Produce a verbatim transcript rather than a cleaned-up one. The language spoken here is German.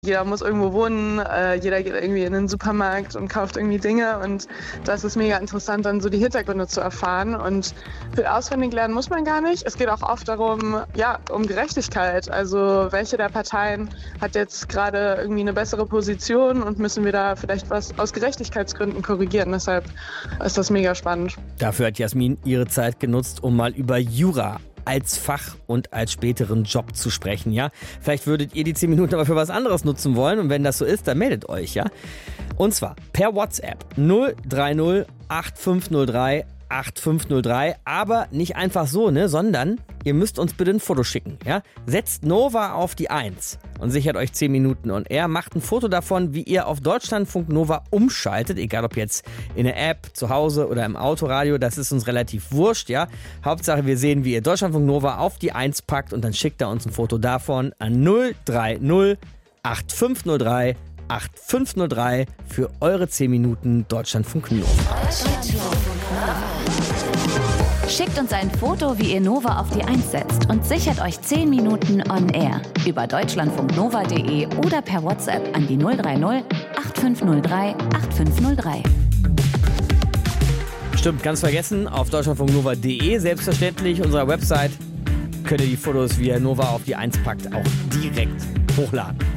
Jeder muss irgendwo wohnen, äh, jeder geht irgendwie in den Supermarkt und kauft irgendwie Dinge und das ist mega interessant, dann so die Hintergründe zu erfahren und viel auswendig lernen muss man gar nicht. Es geht auch oft darum, ja, um Gerechtigkeit, also welche der Parteien hat jetzt gerade irgendwie eine bessere Position und müssen wir da vielleicht was aus Gerechtigkeitsgründen korrigieren, deshalb ist das mega spannend. Dafür hat Jasmin ihre Zeit genutzt, um mal über Jura als Fach und als späteren Job zu sprechen, ja? Vielleicht würdet ihr die zehn Minuten aber für was anderes nutzen wollen und wenn das so ist, dann meldet euch, ja? Und zwar per WhatsApp null drei null acht fünf null drei acht fünf null drei, aber nicht einfach so, ne, sondern ihr müsst uns bitte ein Foto schicken, ja? Setzt Nova auf die eins und sichert euch zehn Minuten und er macht ein Foto davon, wie ihr auf Deutschlandfunk Nova umschaltet, egal ob jetzt in der App, zu Hause oder im Autoradio, das ist uns relativ wurscht, ja? Hauptsache wir sehen, wie ihr Deutschlandfunk Nova auf die eins packt und dann schickt er uns ein Foto davon an null drei null acht fünf null drei acht fünf null drei für eure zehn Minuten Deutschlandfunk Nova. Schickt uns ein Foto, wie ihr Nova auf die eins setzt und sichert euch zehn Minuten on air über deutschlandfunknova punkt de oder per WhatsApp an die null drei null acht fünf null drei acht fünf null drei. Stimmt, ganz vergessen, auf deutschlandfunknova punkt de, selbstverständlich, unserer Website, könnt ihr die Fotos, wie ihr Nova auf die eins packt, auch direkt hochladen.